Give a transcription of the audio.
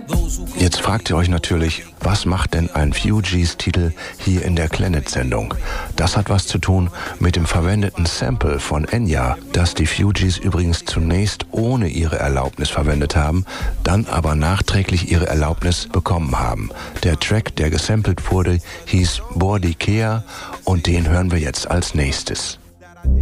Jetzt fragt ihr euch natürlich, was macht denn ein Fugees-Titel hier in der Planet-Sendung? Das hat was zu tun mit dem verwendeten Sample von Enya, das die Fugees übrigens zunächst ohne ihre Erlaubnis verwendet haben, dann aber nachträglich ihre Erlaubnis bekommen haben. Der Track, der gesampelt wurde, hieß Bordikea und den hören wir jetzt als nächstes.